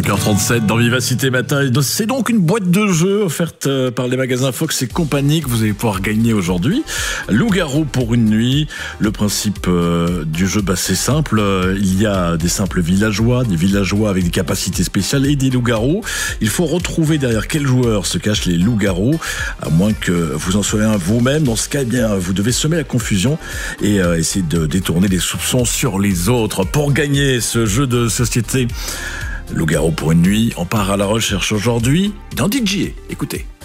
5h37 dans Vivacité Matin. C'est donc une boîte de jeux offerte par les magasins Fox et compagnie que vous allez pouvoir gagner aujourd'hui. Loup-garou pour une nuit. Le principe du jeu, c'est simple. Il y a des simples villageois, des villageois avec des capacités spéciales et des loups-garous. Il faut retrouver derrière quel joueur se cachent les loups-garous, à moins que vous en soyez un vous-même. Dans ce cas, vous devez semer la confusion et essayer de détourner les soupçons sur les autres. Pour gagner ce jeu de société, Loup-garou pour une nuit, on part à la recherche aujourd'hui d'un DJ. Écoutez.